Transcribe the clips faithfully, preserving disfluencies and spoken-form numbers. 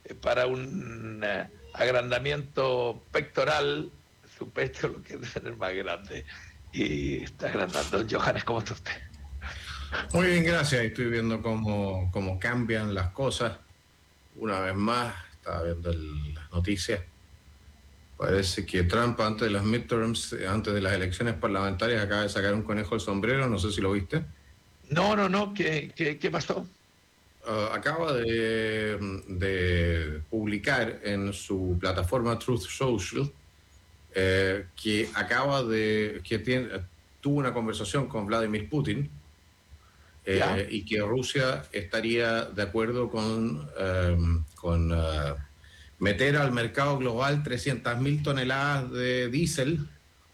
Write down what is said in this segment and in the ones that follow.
eh, para un eh, agrandamiento pectoral, su pecho lo quiere tener más grande y está agrandando. Johannes, ¿cómo está usted? Muy bien, gracias. Estoy viendo cómo, cómo cambian las cosas. Una vez más, estaba viendo el, las noticias. Parece que Trump, antes de las midterms, antes de las elecciones parlamentarias, acaba de sacar un conejo del sombrero. No sé si lo viste. No, no, no. ¿Qué, qué, qué pasó? Uh, acaba de, de publicar en su plataforma Truth Social eh, que acaba de que tiene, tuvo una conversación con Vladimir Putin. ¿Ya? Eh, y que Rusia estaría de acuerdo con, um, con uh, meter al mercado global trescientas mil toneladas de diésel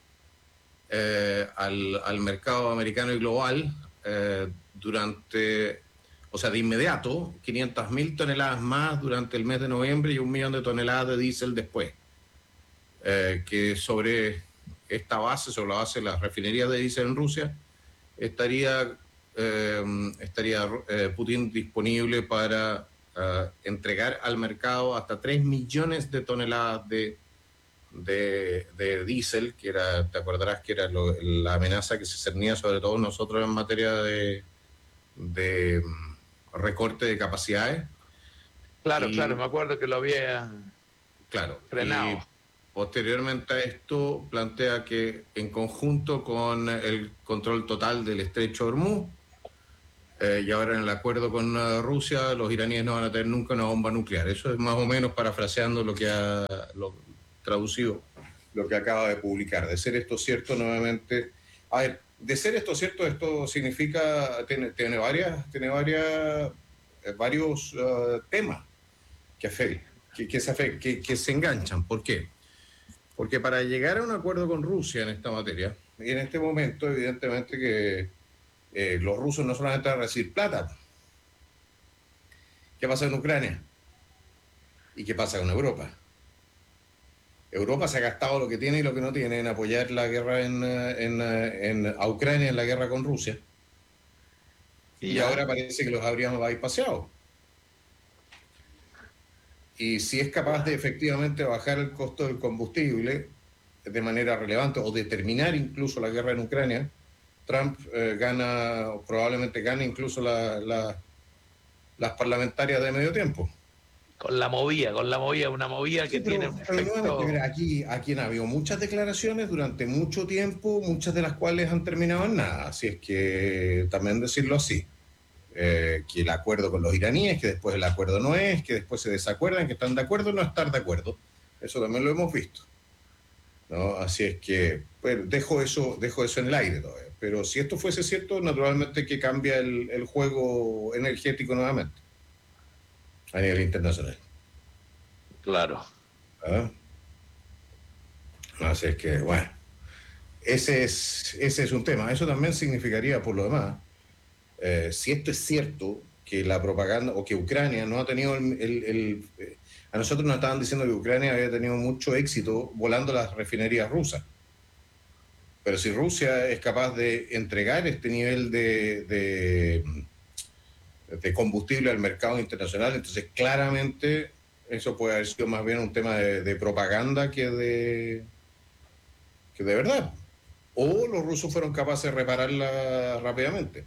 eh, al, al mercado americano y global eh, durante, o sea, de inmediato, quinientas mil toneladas más durante el mes de noviembre y un millón de toneladas de diésel después. Eh, que sobre esta base, sobre la base de las refinerías de diésel en Rusia, estaría Eh, estaría eh, Putin disponible para uh, entregar al mercado hasta tres millones de toneladas de, de, de diésel, que era, te acordarás que era lo, la amenaza que se cernía sobre todo nosotros en materia de, de um, recorte de capacidades. Claro, claro, Y me acuerdo que lo había claro, frenado. y posteriormente a esto plantea que en conjunto con el control total del estrecho de Hormuz, Eh, y ahora en el acuerdo con uh, Rusia, los iraníes no van a tener nunca una bomba nuclear. Eso es más o menos parafraseando lo que ha lo, traducido, lo que acaba de publicar. De ser esto cierto, nuevamente. A ver, de ser esto cierto, esto significa, tiene, tiene varias, tiene varias, eh, varios uh, temas que, afe, que, que, se afe, que, que se enganchan. ¿Por qué? Porque para llegar a un acuerdo con Rusia en esta materia, y en este momento, evidentemente que Eh, los rusos no solamente van a recibir plata. ¿Qué pasa en Ucrania? ¿Y qué pasa con Europa? Europa se ha gastado lo que tiene y lo que no tiene en apoyar la guerra en, en, en a Ucrania en la guerra con Rusia. Y ¿Ya? ahora parece que los habríamos bypassado. Y si es capaz de efectivamente bajar el costo del combustible de manera relevante o determinar incluso la guerra en Ucrania, Trump eh, gana, probablemente gane incluso la, la, las parlamentarias de medio tiempo. Con la movida, con la movida, una movida Sí, que tiene pero, un pero nuevamente, mira, efecto. aquí, aquí han habido muchas declaraciones durante mucho tiempo, muchas de las cuales han terminado en nada. Así es que también decirlo así. Eh, que el acuerdo con los iraníes, que después el acuerdo no es, que después se desacuerdan, que están de acuerdo o no estar de acuerdo. Eso también lo hemos visto, ¿no? Así es que, bueno, dejo eso, dejo eso en el aire todavía. Pero si esto fuese cierto, naturalmente que cambia el, el juego energético nuevamente a nivel internacional. Claro. ¿Ah? Así es que, bueno. Ese es, ese es un tema. Eso también significaría, por lo demás, eh, si esto es cierto, que la propaganda o que Ucrania no ha tenido el, el, el eh, a nosotros nos estaban diciendo que Ucrania había tenido mucho éxito volando las refinerías rusas. Pero si Rusia es capaz de entregar este nivel de, de, de combustible al mercado internacional, entonces claramente eso puede haber sido más bien un tema de, de propaganda que de, que de verdad. O los rusos fueron capaces de repararla rápidamente.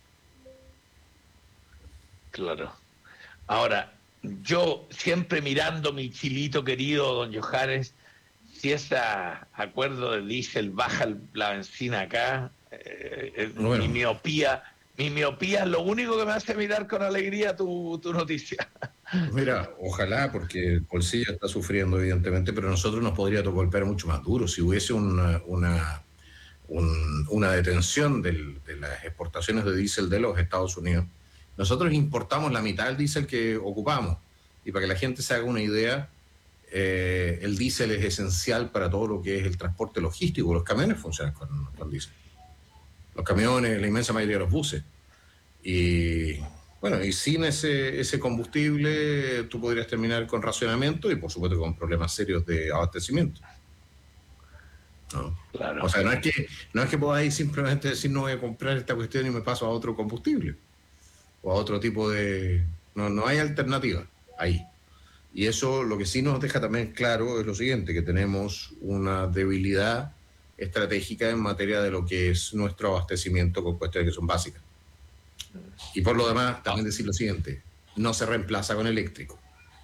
Claro. Ahora, yo siempre mirando mi chilito querido, don Johannes, si ese acuerdo de diésel baja la benzina acá, eh, eh, mi Bueno, miopía, mi miopía es lo único que me hace mirar con alegría tu, tu noticia. mira, ojalá, porque el bolsillo está sufriendo, evidentemente, pero a nosotros nos podría golpear mucho más duro. Si hubiese una, una, un, una detención del, de las exportaciones de diésel de los Estados Unidos, nosotros importamos la mitad del diésel que ocupamos. Y para que la gente se haga una idea, eh, el diésel es esencial para todo lo que es el transporte logístico. Los camiones funcionan con, con diésel. Los camiones, la inmensa mayoría de los buses. Y bueno, y sin ese, ese combustible tú podrías terminar con racionamiento y por supuesto con problemas serios de abastecimiento, ¿no? O Claro, sea, no es que no es que podáis simplemente decir no voy a comprar esta cuestión y me paso a otro combustible o a otro tipo de... No, no hay alternativa ahí. Y eso lo que sí nos deja también claro es lo siguiente, que tenemos una debilidad estratégica en materia de lo que es nuestro abastecimiento con cuestiones que son básicas. Y por lo demás, también decir lo siguiente, no se reemplaza con eléctrico.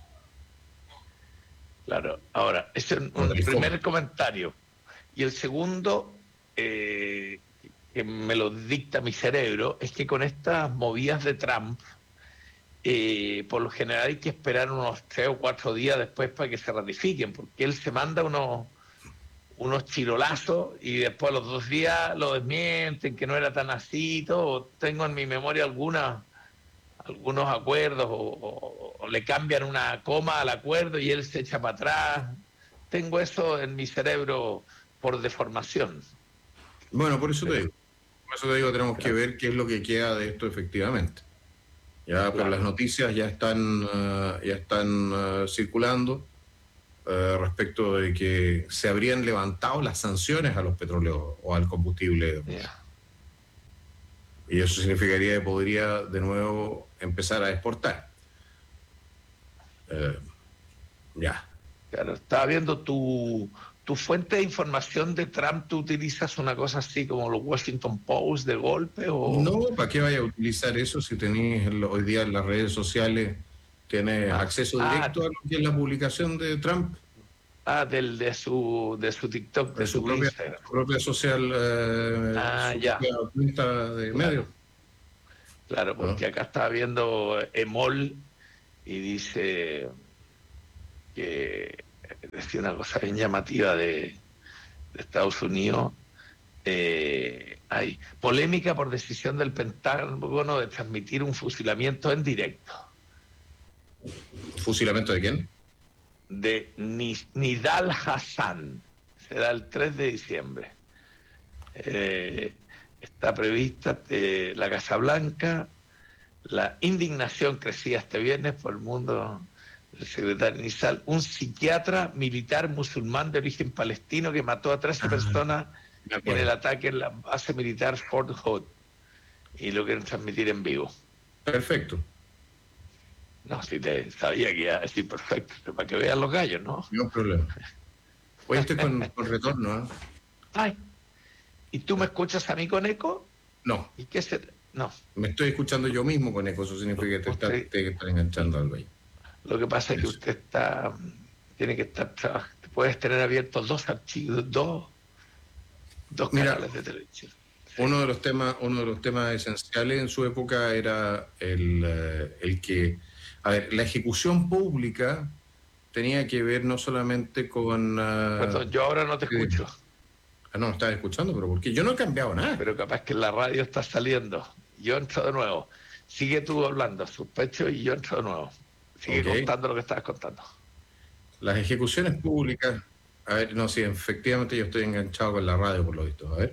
Claro, ahora, ese es un, un primer comentario. Y el segundo, eh, que me lo dicta mi cerebro, es que con estas movidas de Trump, eh, por lo general hay que esperar unos tres o cuatro días después para que se ratifiquen, porque él se manda unos, unos chirolazos y después a los dos días lo desmienten, que no era tan así y todo. Tengo en mi memoria algunas algunos acuerdos o, o, o le cambian una coma al acuerdo y él se echa para atrás. Tengo eso en mi cerebro por deformación. Bueno, por eso Pero, te digo, por eso te digo, tenemos claro. que ver qué es lo que queda de esto efectivamente. Ya, claro. Pero las noticias ya están, uh, ya están uh, circulando uh, respecto de que se habrían levantado las sanciones a los petróleos o al combustible. Yeah. Y eso significaría que podría de nuevo empezar a exportar. Eh, ya. Claro, estaba viendo tu, tu fuente de información de Trump. ¿Tú utilizas una cosa así como los Washington Post de golpe? O... No, ¿para qué vaya a utilizar eso si tenéis hoy día en las redes sociales, tienes ah, acceso directo ah, a lo que es la publicación de Trump? Ah, del, de, su, de su TikTok, de, de su, su propia, su propia social, eh, ah, su ya. propia cuenta de claro. medios. Claro, porque ¿no? Acá estaba viendo Emol y dice que decía una cosa bien llamativa de, de Estados Unidos. Eh, hay polémica por decisión del Pentágono de transmitir un fusilamiento en directo. ¿Fusilamiento de quién? De Nidal Hassan. Será el tres de diciembre. Eh, está prevista eh, la Casa Blanca. La indignación crecía este viernes por el mundo del secretario Nizal, un psiquiatra militar musulmán de origen palestino que mató a trece ah, personas en el ataque en la base militar Fort Hood, y lo quieren transmitir en vivo. Perfecto. No, si te sabía que iba a decir perfecto, para que vean los gallos, ¿no? No problema. Hoy estoy con, con retorno, ¿eh? Ay, ¿y tú me escuchas a mí con eco? No. ¿Y qué se...? No. Me estoy escuchando yo mismo con eco, eso significa que te está, te está enganchando algo ahí. Lo que pasa es que usted está, tiene que estar, puedes tener abiertos dos archivos, dos, dos canales Mira, de televisión. Sí. Uno de los temas, uno de los temas esenciales en su época era el, el que, a ver, la ejecución pública tenía que ver no solamente con... Uh, Perdón, yo ahora no te escucho. Ah, no, me estás escuchando, pero ¿por qué? Yo no he cambiado nada. Pero capaz que en la radio está saliendo. Yo entro de nuevo. Sigue tú hablando, sospecho, y yo entro de nuevo. Sigue okay. contando lo que estabas contando. Las ejecuciones públicas... A ver, no, sí, efectivamente yo estoy enganchado con la radio, por lo visto. A ver.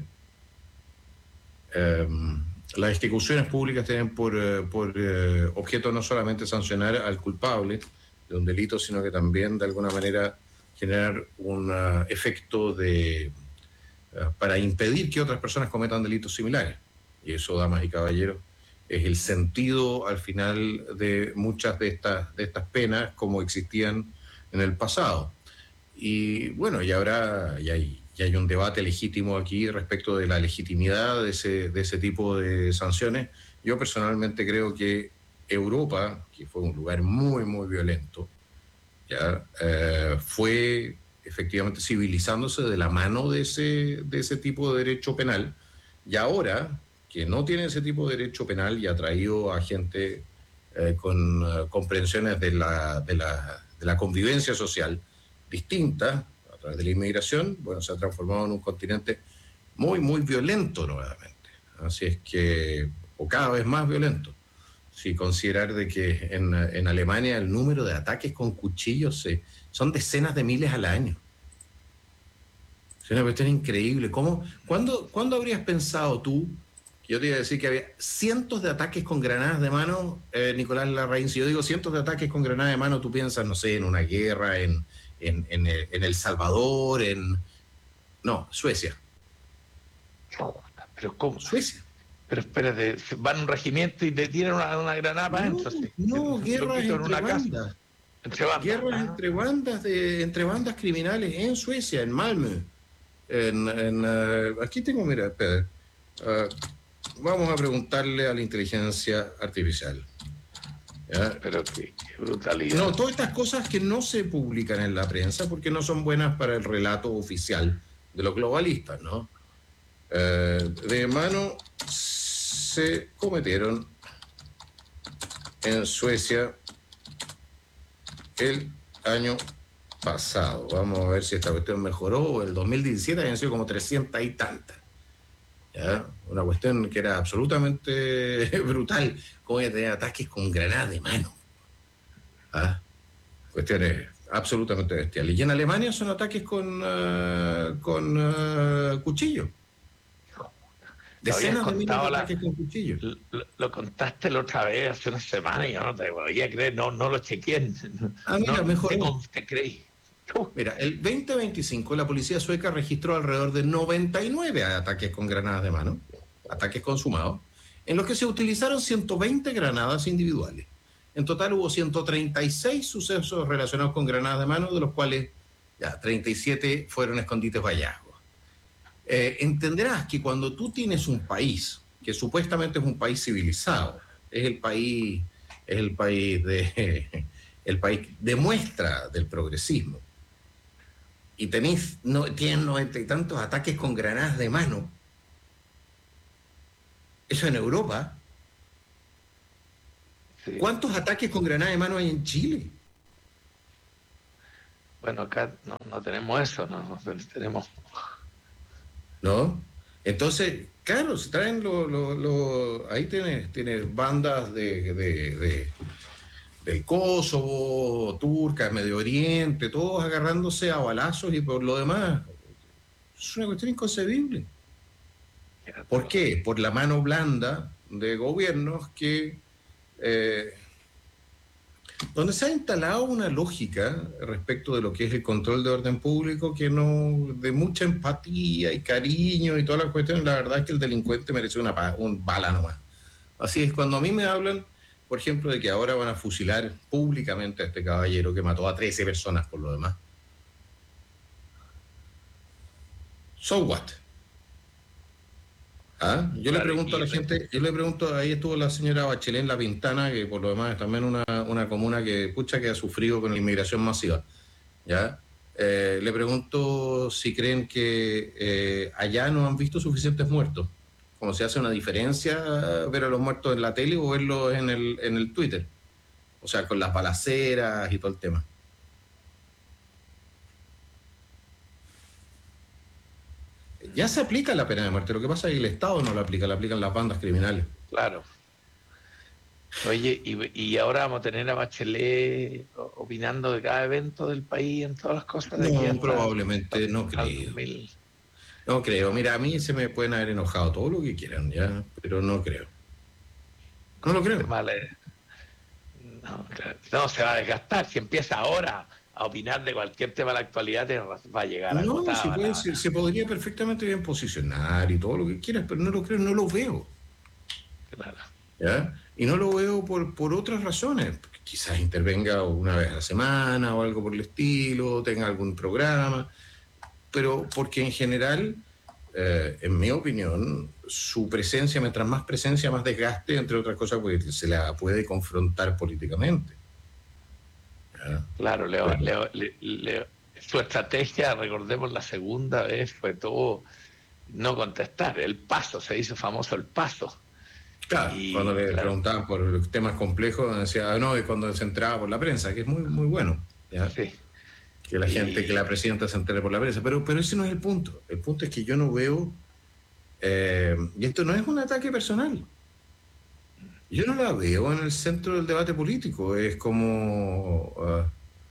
Um, las ejecuciones públicas tienen por, uh, por uh, objeto no solamente sancionar al culpable de un delito, sino que también, de alguna manera, generar un uh, efecto de... Uh, para impedir que otras personas cometan delitos similares. Y eso, damas y caballeros, es el sentido al final de muchas de estas, de estas penas como existían en el pasado. Y bueno, ya habrá, ya hay, ya hay un debate legítimo aquí respecto de la legitimidad de ese, de ese tipo de sanciones. Yo personalmente creo que Europa, que fue un lugar muy, muy violento, ya eh, fue efectivamente civilizándose de la mano de ese, de ese tipo de derecho penal, y ahora que no tiene ese tipo de derecho penal y ha traído a gente eh, con uh, comprensiones de la, de, la, de la convivencia social distinta a través de la inmigración, bueno, se ha transformado en un continente muy, muy violento nuevamente. Así es que, o cada vez más violento. Si considerar de que en, en Alemania el número de ataques con cuchillos eh, son decenas de miles al año. Es una cuestión increíble. ¿Cómo, ¿cuándo, ¿Cuándo habrías pensado tú? Yo te iba a decir que había cientos de ataques con granadas de mano, eh, Nicolás Larraín. Si yo digo cientos de ataques con granadas de mano, tú piensas, no sé, en una guerra, en, en, en, en El Salvador, en... No, Suecia. ¿Pero cómo? Suecia. Pero espérate, van a un regimiento y le tiran una, una granada para no, adentro. ¿Sí? No, guerras entre una bandas. Entre bandas. Guerras Ah. entre bandas de, entre bandas criminales en Suecia, en Malmö. En, en, uh, aquí tengo, mira, espera. Uh, vamos a preguntarle a la inteligencia artificial. ¿Ya? Pero qué, qué brutalidad. No, todas estas cosas que no se publican en la prensa porque no son buenas para el relato oficial de los globalistas, ¿no? Uh, de mano se cometieron en Suecia el año pasado. Vamos a ver si esta cuestión mejoró. El dos mil diecisiete habían sido como trescientas y tantas. ¿Ya? Una cuestión que era absolutamente brutal, como de tener ataques con granadas de mano. ¿Ah? Cuestiones absolutamente bestiales. Y en Alemania son ataques con, uh, con uh, cuchillo. Decenas de miles de ataques con cuchillo. Lo, lo contaste la otra vez, hace una semana, y yo no te podía creer, no, no lo chequeé. Ah, mira, no, mejor. No te creí. Uh. Mira, el veinte veinticinco la policía sueca registró alrededor de noventa y nueve ataques con granadas de mano, ataques consumados, en los que se utilizaron ciento veinte granadas individuales. En total hubo ciento treinta y seis sucesos relacionados con granadas de mano, de los cuales ya treinta y siete fueron escondites o hallazgos. Eh, entenderás que cuando tú tienes un país que supuestamente es un país civilizado, es el país, es el país de el país de muestra del progresismo, y tenéis, no, tienen noventa y tantos ataques con granadas de mano, eso en Europa. Sí. ¿Cuántos ataques con granadas de mano hay en Chile? Bueno, acá no, no tenemos eso, no, no tenemos... ¿No? Entonces, claro, se traen los... Lo, lo, ahí tienes, tienes bandas de, de, de, del Kosovo, turcas, Medio Oriente, todos agarrándose a balazos y por lo demás. Es una cuestión inconcebible. ¿Por qué? Por la mano blanda de gobiernos que... Eh, donde se ha instalado una lógica respecto de lo que es el control de orden público que no, de mucha empatía y cariño y todas las cuestiones, la verdad es que el delincuente merece una un bala nomás. Así es, cuando a mí me hablan, por ejemplo, de que ahora van a fusilar públicamente a este caballero que mató a trece personas por lo demás. So what? ¿Ah? Yo le pregunto a la gente, yo le pregunto, ahí estuvo la señora Bachelet en La Pintana, que por lo demás es también una, una comuna que, pucha, que ha sufrido con la inmigración masiva, ¿ya? Eh, le pregunto si creen que eh, allá no han visto suficientes muertos, como se hace una diferencia ver a los muertos en la tele o verlos en el, en el Twitter, o sea, con las balaceras y todo el tema. Ya se aplica la pena de muerte, lo que pasa es que el Estado no la aplica, la aplican las bandas criminales. Claro. Oye, y, y ahora vamos a tener a Bachelet opinando de cada evento del país en todas las cosas de No, aquí hasta, probablemente hasta, no creo. dos mil... No creo. Mira, a mí se me pueden haber enojado todo lo que quieran, ya, pero no creo. No lo creo. Vale. No, no, se va a desgastar. Si empieza ahora a opinar de cualquier tema de la actualidad, te va a llegar a No, agotar, se, puede, se, se podría perfectamente bien posicionar y todo lo que quieras, pero no lo creo, no lo veo. Claro. ¿Ya? Y no lo veo por, por otras razones. Quizás intervenga una vez a la semana o algo por el estilo, tenga algún programa, pero porque en general, eh, en mi opinión, su presencia, mientras más presencia, más desgaste, entre otras cosas, pues se la puede confrontar políticamente. ¿Ya? Claro, Leo, bueno. Leo, Leo, Leo, su estrategia, recordemos la segunda vez, fue todo no contestar, el paso, se hizo famoso el paso. Claro, y, cuando le claro. preguntaban por temas complejos, decía, no, y cuando se entraba por la prensa, que es muy, muy bueno, ¿ya? Sí. Que la y... gente, que la presidenta se entere por la prensa, pero, pero ese no es el punto. El punto es que yo no veo, eh, y esto no es un ataque personal, yo no la veo en el centro del debate político, es como, uh,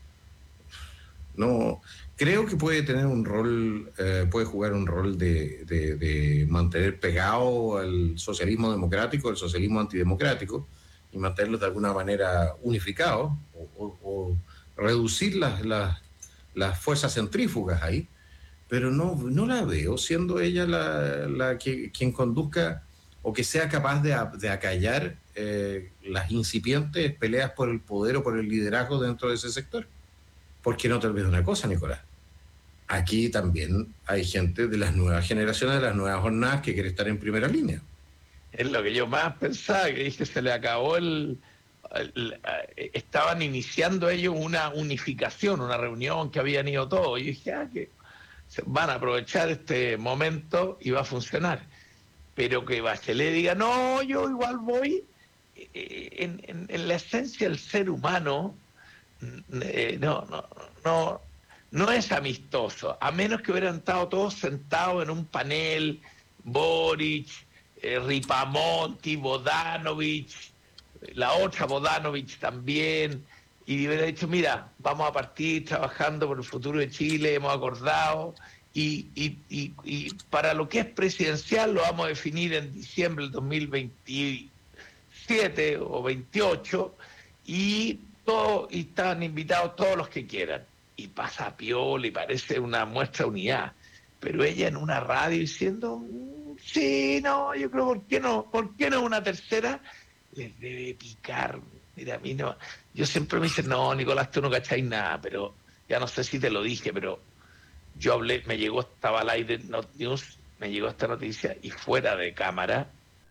no, creo que puede tener un rol, eh, puede jugar un rol de, de, de mantener pegado al socialismo democrático, al socialismo antidemocrático, y mantenerlos de alguna manera unificados, o, o, o reducir las, las, las fuerzas centrífugas ahí, pero no, no la veo siendo ella la, la que, quien conduzca o que sea capaz de, de acallar eh, las incipientes peleas por el poder o por el liderazgo dentro de ese sector. Porque no te olvides una cosa, Nicolás. Aquí también hay gente de las nuevas generaciones, de las nuevas jornadas, que quiere estar en primera línea. Es lo que yo más pensaba, que dije, se le acabó el... el, el estaban iniciando ellos una unificación, una reunión que habían ido todos. Y dije, ah, que van a aprovechar este momento y va a funcionar. Pero que Bachelet diga, no, yo igual voy, en, en, en la esencia del ser humano, eh, no, no, no, no es amistoso, a menos que hubieran estado todos sentados en un panel, Boric, eh, Ripamonti, Bodanovich, la otra Bodanovich también, y hubiera dicho, mira, vamos a partir trabajando por el futuro de Chile, hemos acordado, y, y, y, y para lo que es presidencial lo vamos a definir en diciembre del dos mil veintisiete o veintiocho, y, todo, y están invitados todos los que quieran. Y pasa piola y parece una muestra de unidad. Pero ella en una radio diciendo, sí, no, yo creo, ¿por qué no? ¿Por qué no una tercera? Les debe picar. Mira, a mí no. Yo siempre me dicen, no, Nicolás, tú no cacháis nada, pero ya no sé si te lo dije, pero yo hablé, me llegó, estaba al aire Not News, me llegó esta noticia y fuera de cámara,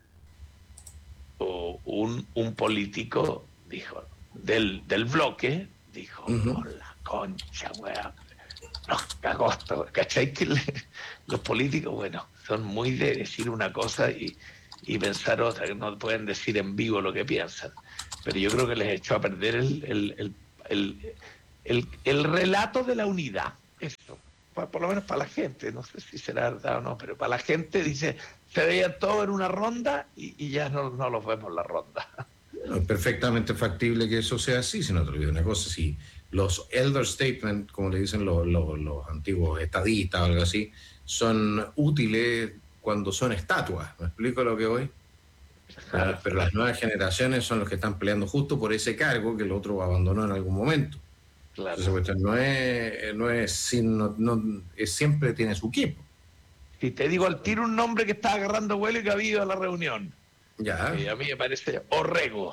o un, un político dijo, del, del bloque, dijo, uh-huh. Por la concha, weón, nos cagó esto, ¿cachai? Que le, los políticos, bueno, son muy de decir una cosa y, y pensar otra, que no pueden decir en vivo lo que piensan. Pero yo creo que les echó a perder el, el, el, el, el, el relato de la unidad, eso. Por lo menos para la gente, no sé si será verdad o no, pero para la gente dice, se veían todos en una ronda y, y ya no, no los vemos en la ronda. No, es perfectamente factible que eso sea así, si no te olvides una cosa, si los elder statements, como le dicen los, los, los antiguos estadistas o algo así, son útiles cuando son estatuas, ¿me explico lo que voy? Claro, pero las nuevas generaciones son los que están peleando justo por ese cargo que el otro abandonó en algún momento. Claro. Entonces, no es, no es, no, no, es siempre tiene su equipo. Si te digo al tiro un nombre que está agarrando vuelo y que ha habido a la reunión. Ya. Y a mí me parece Orrego.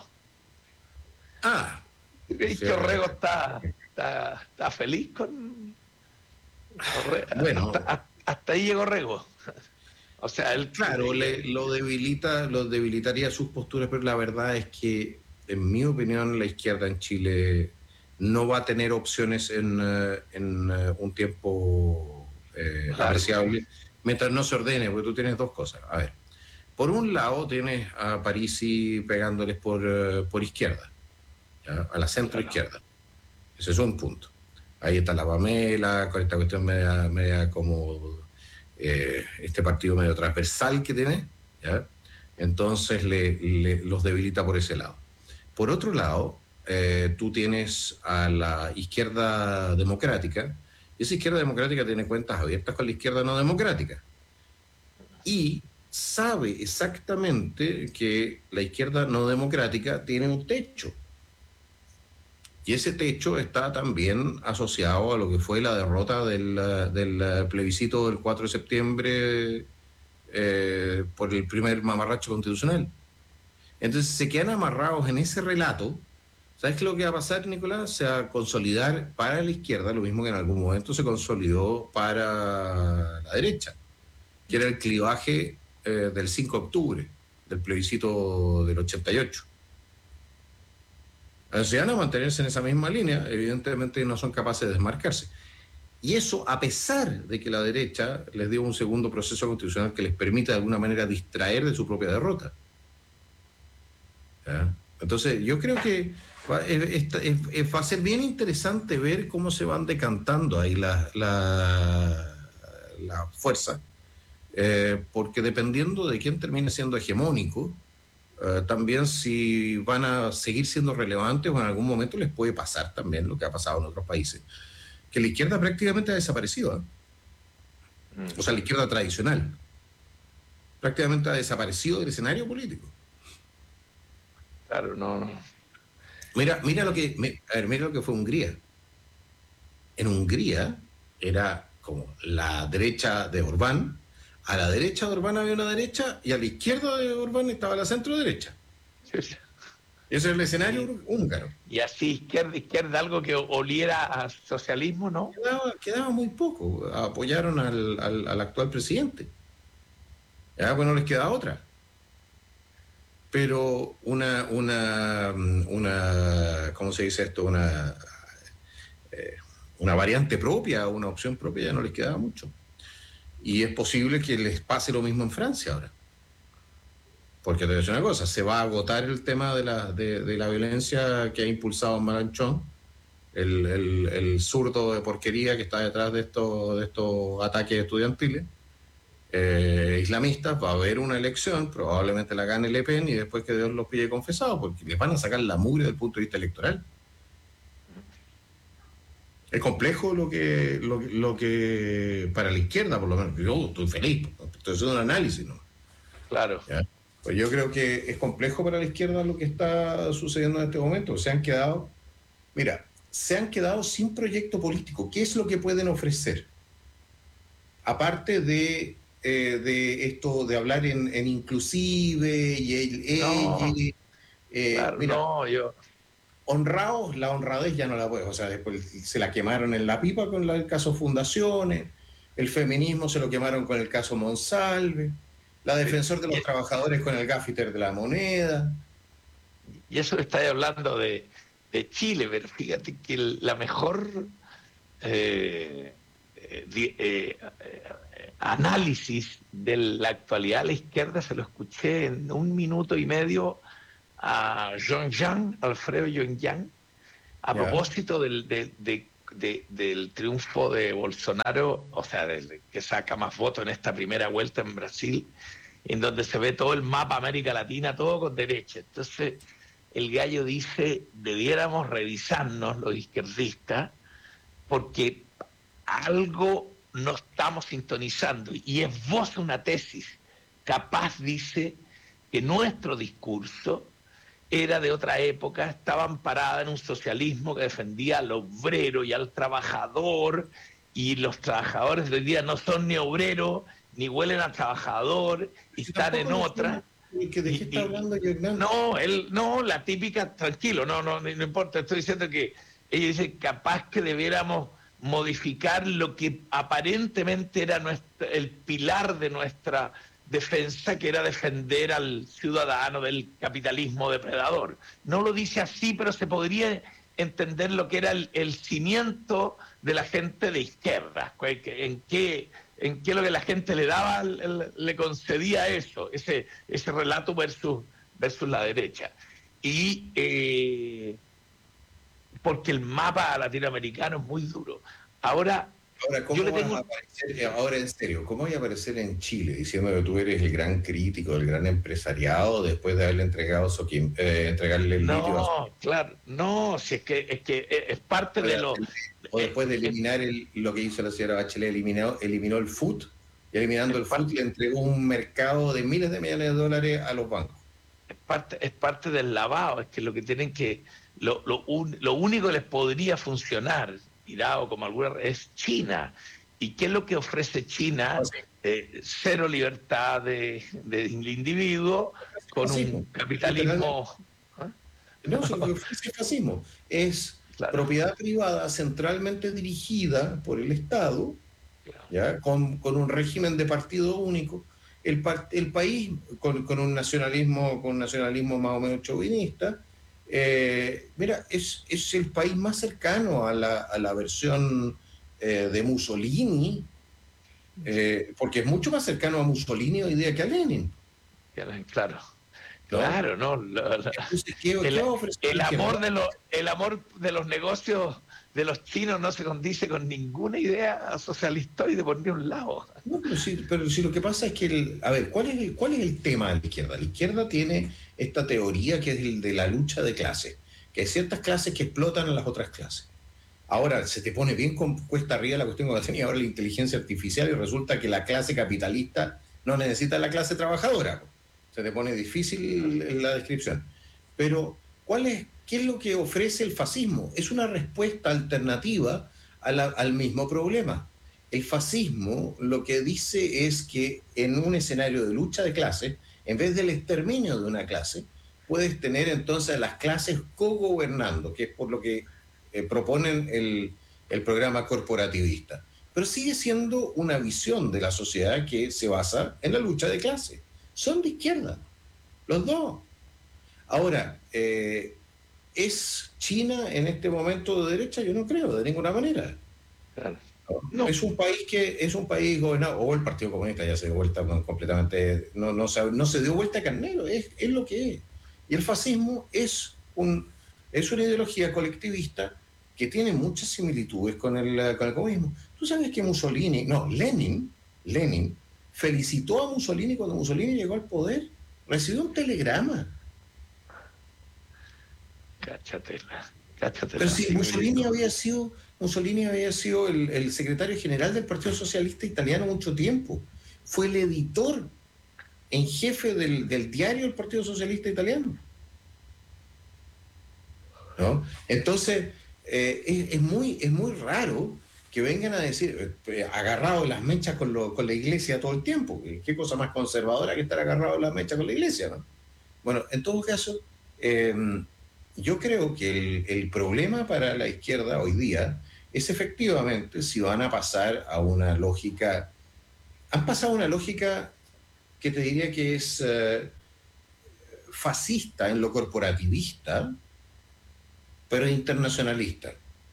Ah. ¿Veis sí, que Orrego está, está, está feliz con Orrego? Bueno. Hasta, hasta ahí llegó Orrego. O sea, él... Claro, le, lo debilita, lo debilitaría sus posturas, pero la verdad es que, en mi opinión, la izquierda en Chile no va a tener opciones en, en un tiempo eh, claro, apreciable, sí. Mientras no se ordene, porque tú tienes dos cosas. A ver, por un lado tienes a Parisi pegándoles por, por izquierda, ¿ya? A la centro izquierda. Ese es un punto. Ahí está la Pamela, con esta cuestión media, media como eh, este partido medio transversal que tiene, ¿ya? Entonces le, le, los debilita por ese lado. Por otro lado, Eh, tú tienes a la izquierda democrática, y esa izquierda democrática tiene cuentas abiertas con la izquierda no democrática. Y sabe exactamente que la izquierda no democrática tiene un techo. Y ese techo está también asociado a lo que fue la derrota del, del plebiscito del cuatro de septiembre eh, por el primer mamarracho constitucional. Entonces se quedan amarrados en ese relato. ¿Sabes qué es lo que va a pasar, Nicolás? Se va a consolidar para la izquierda, lo mismo que en algún momento se consolidó para la derecha, que era el clivaje eh, del cinco de octubre, del plebiscito del ochenta y ocho. Si van a mantenerse en esa misma línea, evidentemente no son capaces de desmarcarse. Y eso a pesar de que la derecha les dio un segundo proceso constitucional que les permite de alguna manera distraer de su propia derrota. ¿Ya? Entonces, yo creo que va, es, es, es, va a ser bien interesante ver cómo se van decantando ahí la, la, la fuerza, eh, porque dependiendo de quién termine siendo hegemónico, eh, también si van a seguir siendo relevantes o en algún momento les puede pasar también lo que ha pasado en otros países, que la izquierda prácticamente ha desaparecido, ¿eh? O sea, la izquierda tradicional prácticamente ha desaparecido del escenario político. Claro, no, no. Mira, mira lo que, a ver, mira lo que fue Hungría. En Hungría era como la derecha de Orbán, a la derecha de Orbán había una derecha y a la izquierda de Orbán estaba la centro derecha. Sí, Ese es el escenario Y, húngaro. y así, izquierda, izquierda, algo que oliera a socialismo, ¿no? Quedaba, quedaba muy poco. Apoyaron al, al, al actual presidente. Ya, bueno, les queda otra. Pero una, una, una, ¿cómo se dice esto? Una, eh, una variante propia, una opción propia, ya no les quedaba mucho. Y es posible que les pase lo mismo en Francia ahora. Porque te voy a decir una cosa, se va a agotar el tema de la, de, de la violencia que ha impulsado Mélenchon, el, el, el zurdo de porquería que está detrás de estos, de estos ataques estudiantiles. Eh, islamistas, va a haber una elección, probablemente la gane Le Pen y después que Dios los pille confesados, porque les van a sacar la mugre del punto de vista electoral. Es complejo lo que, lo, lo que para la izquierda, por lo menos. Yo estoy feliz, estoy haciendo un análisis, ¿no? Claro. ¿Ya? Pues yo creo que es complejo para la izquierda lo que está sucediendo en este momento. Se han quedado, mira, se han quedado sin proyecto político. ¿Qué es lo que pueden ofrecer? Aparte de Eh, de esto de hablar en, en inclusive y el No, ella, eh, claro, mira, no, yo. honrados, la honradez ya no la puede, o sea, después se la quemaron en la pipa con la, el caso Fundaciones, el feminismo se lo quemaron con el caso Monsalve, la defensor de los trabajadores con el gaffiter de la moneda. Y eso estáis hablando de, de Chile, pero fíjate que el, la mejor eh, eh, eh, análisis de la actualidad de la izquierda se lo escuché en un minuto y medio a Jean-Jean, Alfredo Jean-Jean, a ¿Ya? propósito del, de, de, de, del triunfo de Bolsonaro, o sea, del que saca más votos en esta primera vuelta en Brasil, en donde se ve todo el mapa América Latina, todo con derecha. Entonces, el gallo dice, debiéramos revisarnos los izquierdistas, porque algo no estamos sintonizando. Y esboza una tesis. Capaz dice que nuestro discurso era de otra época, estaba amparada en un socialismo que defendía al obrero y al trabajador, y los trabajadores de hoy día no son ni obreros, ni huelen a trabajador, y Si están en otra. ¿De qué, de qué está hablando Hernán? No, él, no, la típica, tranquilo, no, no, no importa, estoy diciendo que ella dice, capaz que debiéramos modificar lo que aparentemente era nuestra, el pilar de nuestra defensa, que era defender al ciudadano del capitalismo depredador. No lo dice así, pero se podría entender lo que era el, el cimiento de la gente de izquierda, en qué, en qué lo que la gente le daba, le concedía eso, ese, ese relato versus, versus la derecha. Y eh, porque el mapa latinoamericano es muy duro. Ahora, Ahora, ¿cómo yo le vas tengo... a aparecer, ahora en serio, cómo vas a aparecer en Chile diciendo que tú eres el gran crítico, el gran empresariado después de haberle entregado Soquim, eh, entregarle el litio a No, claro, no, si es que es, que es parte de lo... o después de eliminar el, lo que hizo la señora Bachelet, eliminó, eliminó el F U T, y eliminando el F U T le entregó un mercado de miles de millones de dólares a los bancos. Es parte, es parte del lavado, es que lo que tienen que... Lo, lo, un, lo único que les podría funcionar, mirado como alguna, es China. ¿Y qué es lo que ofrece China? Eh, cero libertad de, del individuo, con fascismo, un capitalismo... ¿Ah? No, eso es lo que ofrece el fascismo. Es claro. Propiedad privada centralmente dirigida por el Estado, claro. ¿Ya? Con, con un régimen de partido único. El, el país con, con un nacionalismo con un nacionalismo más o menos chauvinista. Eh, mira, es, es el país más cercano a la, a la versión eh, de Mussolini, eh, porque es mucho más cercano a Mussolini hoy día que a Lenin. Claro, claro, ¿no? La, la, Entonces, ¿qué, el, ¿qué el, amor de lo, el amor de los negocios de los chinos no se condice con ninguna idea socialistoide por ni un lado. No, pero sí, pero sí lo que pasa es que, el, a ver, ¿cuál es, el, ¿cuál es el tema de la izquierda? La izquierda tiene esta teoría que es el de la lucha de clases, que hay ciertas clases que explotan a las otras clases. Ahora se te pone bien con cuesta arriba la cuestión que tenía ahora la inteligencia artificial y resulta que la clase capitalista no necesita la clase trabajadora. Se te pone difícil la descripción. Pero, ¿cuál es, ¿qué es lo que ofrece el fascismo? Es una respuesta alternativa a la, al mismo problema. El fascismo lo que dice es que en un escenario de lucha de clases, en vez del exterminio de una clase, puedes tener entonces a las clases cogobernando, que es por lo que eh, proponen el, el programa corporativista. Pero sigue siendo una visión de la sociedad que se basa en la lucha de clases. Son de izquierda, los dos. Ahora, eh, ¿es China en este momento de derecha? Yo no creo, de ninguna manera. Claro. No. Es un país que es un país gobernado, o el Partido Comunista ya se dio vuelta completamente, no, no, se, no se dio vuelta carnero, es, es lo que es. Y el fascismo es, un, es una ideología colectivista que tiene muchas similitudes con el, con el comunismo. Tú sabes que Mussolini, no, Lenin, Lenin felicitó a Mussolini cuando Mussolini llegó al poder, recibió un telegrama. Cáchatela, cáchatela. Pero si Mussolini había sido, Mussolini había sido el, el secretario general del Partido Socialista Italiano mucho tiempo. Fue el editor en jefe del, del diario del Partido Socialista Italiano. ¿No? Entonces, eh, es, es, muy, es muy raro que vengan a decir, eh, agarrado de las mechas con, lo, con la iglesia todo el tiempo. ¿Qué cosa más conservadora que estar agarrado de las mechas con la iglesia, ¿no? Bueno, en todo caso, eh, yo creo que el, el problema para la izquierda hoy día es efectivamente si van a pasar a una lógica, han pasado a una lógica que te diría que es eh, fascista en lo corporativista, pero internacionalista.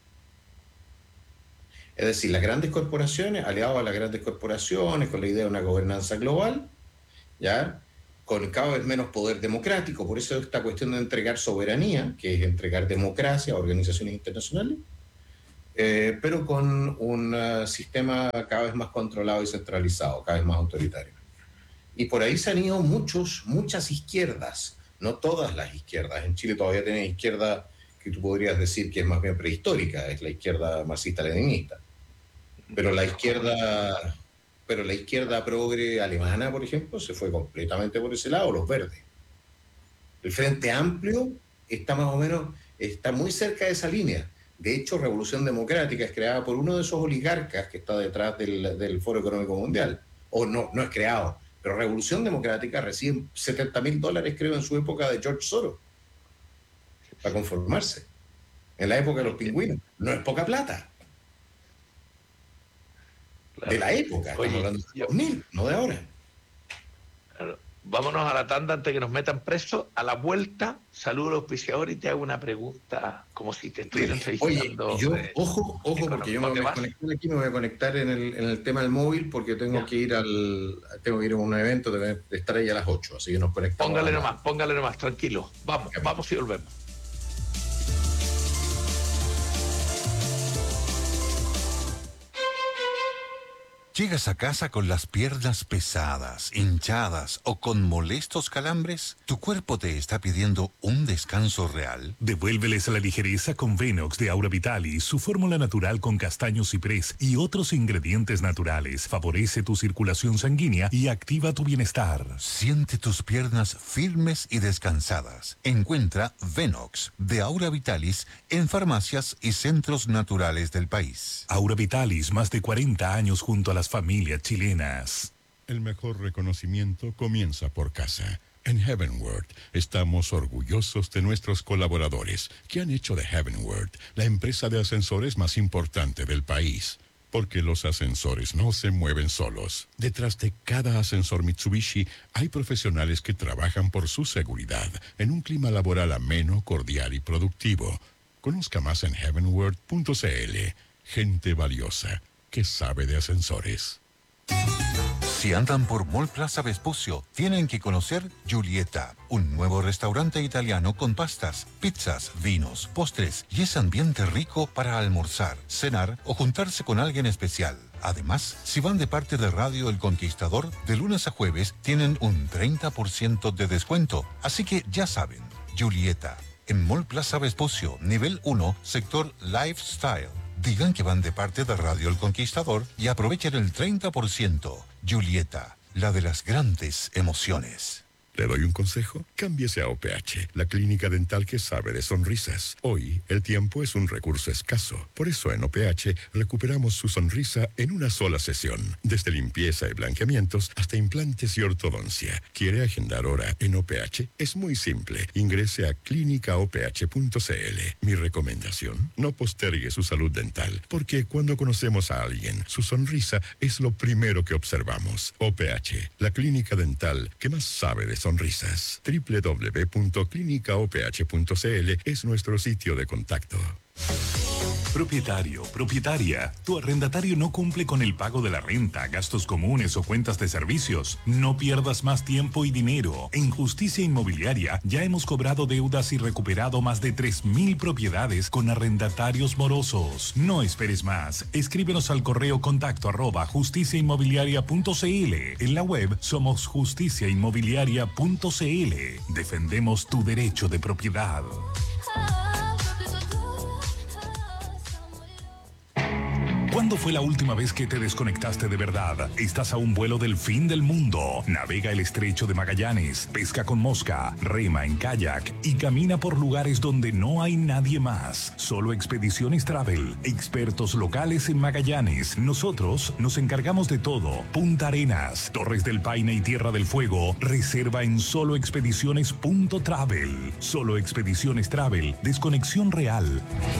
Es decir, las grandes corporaciones, aliados a las grandes corporaciones, con la idea de una gobernanza global, ¿ya? Con cada vez menos poder democrático, por eso esta cuestión de entregar soberanía, que es entregar democracia a organizaciones internacionales, eh, pero con un uh, sistema cada vez más controlado y centralizado, cada vez más autoritario. Y por ahí se han ido muchos, muchas izquierdas, no todas las izquierdas. En Chile todavía tenés izquierda que tú podrías decir que es más bien prehistórica, es la izquierda marxista-leninista. Pero la izquierda, pero la izquierda progre alemana, por ejemplo, se fue completamente por ese lado, los verdes. El Frente Amplio está más o menos, está muy cerca de esa línea. De hecho, Revolución Democrática es creada por uno de esos oligarcas que está detrás del, del Foro Económico Mundial. O no, no es creado, pero Revolución Democrática recibe setenta mil dólares, creo, en su época de George Soros, para conformarse. En la época de los pingüinos. No es poca plata. Claro. De la época, estamos Oye, hablando de dos mil, no de ahora. Claro. Vámonos a la tanda antes que nos metan presos. A la vuelta, saludo al auspiciador y te hago una pregunta como si te estuviera entrevistando. Oye, yo, ojo, ojo, porque yo me voy a conectar aquí, me voy a conectar en el, en el tema del móvil porque tengo ya. que ir al tengo que ir a un evento, de estar ahí a las ocho, así que nos conectamos. Póngale nomás, póngale nomás, tranquilo. Vamos, ya, vamos y volvemos. ¿Llegas a casa con las piernas pesadas, hinchadas o con molestos calambres? ¿Tu cuerpo te está pidiendo un descanso real? Devuélveles la ligereza con Venox de Aura Vitalis. Su fórmula natural con castaño ciprés y otros ingredientes naturales favorece tu circulación sanguínea y activa tu bienestar. Siente tus piernas firmes y descansadas. Encuentra Venox de Aura Vitalis en farmacias y centros naturales del país. Aura Vitalis, más de cuarenta años junto a las familias chilenas. El mejor reconocimiento comienza por casa. En Heavenward estamos orgullosos de nuestros colaboradores que han hecho de Heavenward la empresa de ascensores más importante del país. Porque los ascensores no se mueven solos. Detrás de cada ascensor Mitsubishi hay profesionales que trabajan por su seguridad en un clima laboral ameno, cordial y productivo. Conozca más en heavenward punto c l. Gente valiosa que sabe de ascensores. Si andan por Mall Plaza Vespucio, tienen que conocer Giulietta, un nuevo restaurante italiano con pastas, pizzas, vinos, postres y ese ambiente rico para almorzar, cenar o juntarse con alguien especial. Además, si van de parte de Radio El Conquistador, de lunes a jueves tienen un treinta por ciento de descuento. Así que ya saben, Giulietta, en Mall Plaza Vespucio, nivel uno, sector Lifestyle. Digan que van de parte de Radio El Conquistador y aprovechen el treinta por ciento. Giulietta, la de las grandes emociones. ¿Le doy un consejo? Cámbiese a O P H, la clínica dental que sabe de sonrisas. Hoy, el tiempo es un recurso escaso. Por eso en O P H recuperamos su sonrisa en una sola sesión. Desde limpieza y blanqueamientos hasta implantes y ortodoncia. ¿Quiere agendar hora en O P H? Es muy simple. Ingrese a clínica o p h punto c l. Mi recomendación, no postergue su salud dental, porque cuando conocemos a alguien, su sonrisa es lo primero que observamos. O P H, la clínica dental que más sabe de sonrisas. doble u doble u doble u punto clínica o p h punto c l es nuestro sitio de contacto. Propietario, propietaria, tu arrendatario no cumple con el pago de la renta, gastos comunes o cuentas de servicios. No pierdas más tiempo y dinero. En Justicia Inmobiliaria ya hemos cobrado deudas y recuperado más de tres mil propiedades con arrendatarios morosos. No esperes más. Escríbenos al correo contacto arroba justicia inmobiliaria punto c l. En la web somos justicia inmobiliaria punto c l. Defendemos tu derecho de propiedad. ¿Cuándo fue la última vez que te desconectaste de verdad? Estás a un vuelo del fin del mundo. Navega el estrecho de Magallanes, pesca con mosca, rema en kayak y camina por lugares donde no hay nadie más. Solo Expediciones Travel, expertos locales en Magallanes. Nosotros nos encargamos de todo. Punta Arenas, Torres del Paine y Tierra del Fuego. Reserva en solo expediciones punto travel. Solo Expediciones Travel, desconexión real.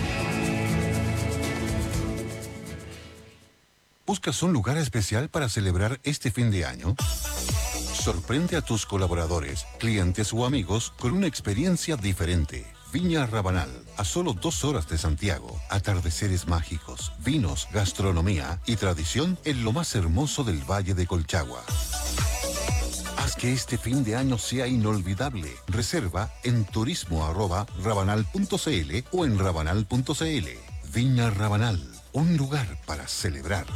¿Buscas un lugar especial para celebrar este fin de año? Sorprende a tus colaboradores, clientes o amigos con una experiencia diferente. Viña Rabanal, a solo dos horas de Santiago. Atardeceres mágicos, vinos, gastronomía y tradición en lo más hermoso del Valle de Colchagua. Haz que este fin de año sea inolvidable. Reserva en turismo arroba rabanal punto c l o en rabanal punto c l. Viña Rabanal, un lugar para celebrar.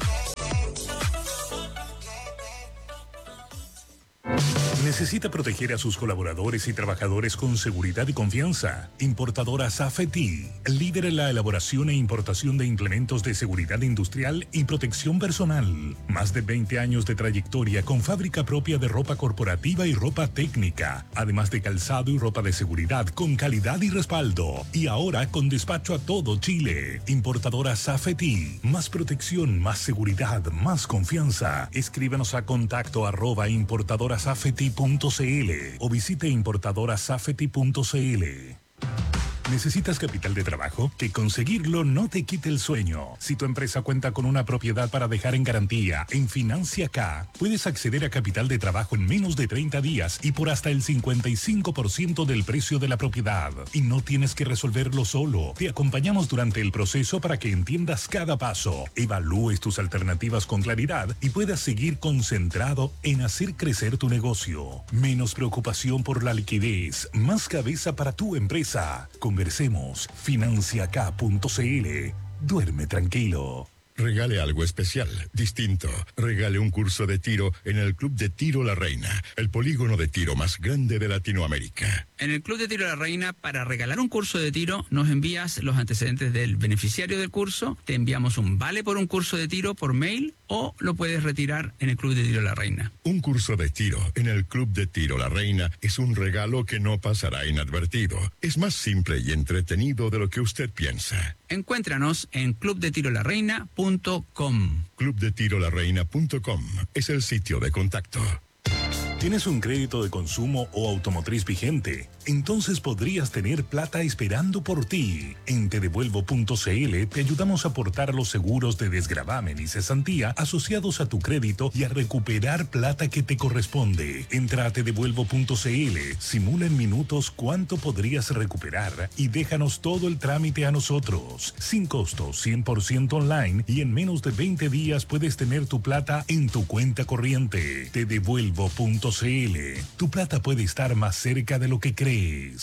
¿Necesita proteger a sus colaboradores y trabajadores con seguridad y confianza? Importadora Safety, líder en la elaboración e importación de implementos de seguridad industrial y protección personal. Más de veinte años de trayectoria con fábrica propia de ropa corporativa y ropa técnica, además de calzado y ropa de seguridad con calidad y respaldo. Y ahora con despacho a todo Chile. Importadora Safety, más protección, más seguridad, más confianza. Escríbanos a contacto arroba importadorasafety punto c l o visite importadorasafety punto c l. ¿Necesitas capital de trabajo? Que conseguirlo no te quite el sueño. Si tu empresa cuenta con una propiedad para dejar en garantía, en Financia K, puedes acceder a capital de trabajo en menos de treinta días y por hasta el cincuenta y cinco por ciento del precio de la propiedad. Y no tienes que resolverlo solo. Te acompañamos durante el proceso para que entiendas cada paso, evalúes tus alternativas con claridad y puedas seguir concentrado en hacer crecer tu negocio. Menos preocupación por la liquidez, más cabeza para tu empresa. Conversemos. financiaK punto c l. Duerme tranquilo. Regale algo especial, distinto. Regale un curso de tiro en el Club de Tiro La Reina, el polígono de tiro más grande de Latinoamérica. En el Club de Tiro La Reina, para regalar un curso de tiro, nos envías los antecedentes del beneficiario del curso, te enviamos un vale por un curso de tiro por mail o lo puedes retirar en el Club de Tiro La Reina. Un curso de tiro en el Club de Tiro La Reina es un regalo que no pasará inadvertido. Es más simple y entretenido de lo que usted piensa. Encuéntranos en club de tiro la reina punto com. club de tiro la reina punto com es el sitio de contacto. ¿Tienes un crédito de consumo o automotriz vigente? Entonces podrías tener plata esperando por ti. En tedevuelvo punto c l te ayudamos a aportar los seguros de desgravamen y cesantía asociados a tu crédito y a recuperar plata que te corresponde. Entra a tedevuelvo punto c l, simula en minutos cuánto podrías recuperar y déjanos todo el trámite a nosotros. Sin costo, cien por ciento online y en menos de veinte días puedes tener tu plata en tu cuenta corriente. tedevuelvo punto c l. Tu plata puede estar más cerca de lo que crees.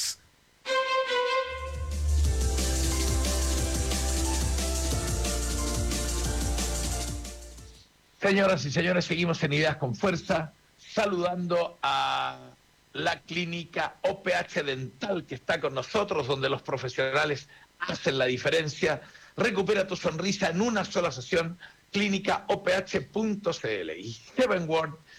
Señoras y señores, seguimos en Ideas con Fuerza, saludando a la clínica O P H Dental que está con nosotros, donde los profesionales hacen la diferencia. Recupera tu sonrisa en una sola sesión, clínica o p h punto c l. Y Heavenward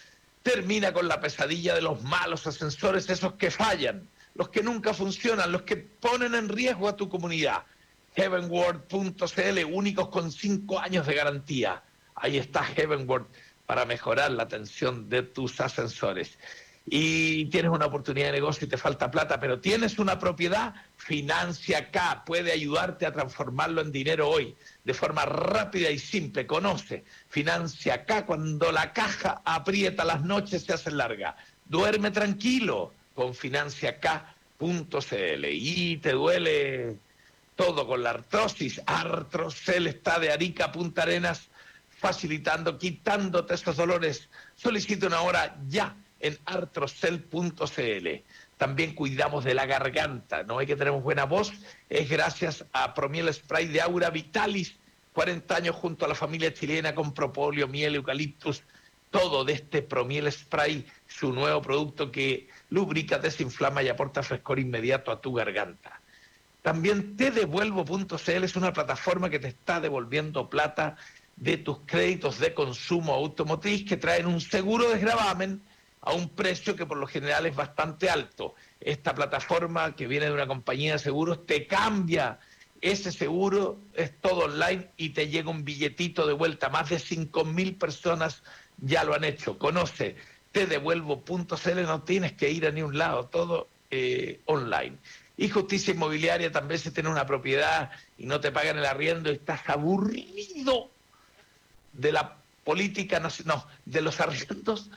Termina con la pesadilla de los malos ascensores, esos que fallan, los que nunca funcionan, los que ponen en riesgo a tu comunidad. Heavenward punto c l, únicos con cinco años de garantía. Ahí está Heavenward para mejorar la atención de tus ascensores. Y tienes una oportunidad de negocio y te falta plata, pero tienes una propiedad, Financia Acá puede ayudarte a transformarlo en dinero hoy, de forma rápida y simple. Conoce Financia Acá, cuando la caja aprieta, las noches se hacen largas. Duerme tranquilo con Financia Acá punto c l. Y te duele todo con la artrosis, Artrocel está de Arica a Punta Arenas, facilitando, quitándote esos dolores. Solicita una hora ya en artrocel punto c l. También cuidamos de la garganta, no hay que tener buena voz, es gracias a Promiel Spray de Aura Vitalis, cuarenta años junto a la familia chilena con propóleo, miel, eucaliptus, todo de este Promiel Spray, su nuevo producto que lubrica, desinflama y aporta frescor inmediato a tu garganta. También te devuelvo punto c l es una plataforma que te está devolviendo plata de tus créditos de consumo automotriz que traen un seguro de gravamen a un precio que por lo general es bastante alto. Esta plataforma que viene de una compañía de seguros te cambia ese seguro, es todo online y te llega un billetito de vuelta. Más de cinco mil personas ya lo han hecho. Conoce te devuelvo punto c l, no tienes que ir a ni un lado, todo eh, online. Y Justicia Inmobiliaria también, si tienes una propiedad y no te pagan el arriendo y estás aburrido de la política, no, no de los arriendos,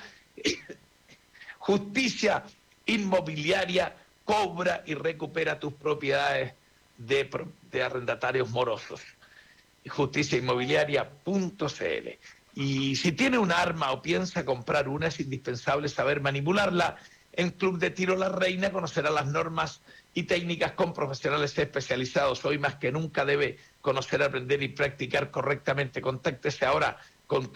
Justicia Inmobiliaria cobra y recupera tus propiedades de, de arrendatarios morosos. Justicia Inmobiliaria punto c l. Y si tiene un arma o piensa comprar una, es indispensable saber manipularla. En Club de Tiro La Reina conocerá las normas y técnicas con profesionales especializados. Hoy más que nunca debe conocer, aprender y practicar correctamente. Contáctese ahora con